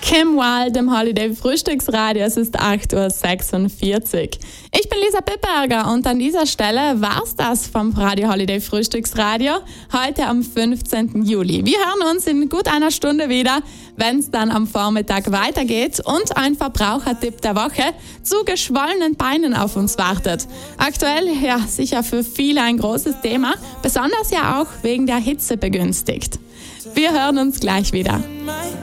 Kim Wilde im Holiday Frühstücksradio. Es ist 8:46 Uhr. Ich bin Lisa Pipperger und an dieser Stelle war's das vom Radio Holiday Frühstücksradio heute am 15. Juli. Wir hören uns in gut einer Stunde wieder, wenn es dann am Vormittag weitergeht und ein Verbrauchertipp der Woche zu geschwollenen Beinen auf uns wartet. Aktuell ja sicher für viele ein großes Thema, besonders ja auch wegen der Hitze begünstigt. Wir hören uns gleich wieder.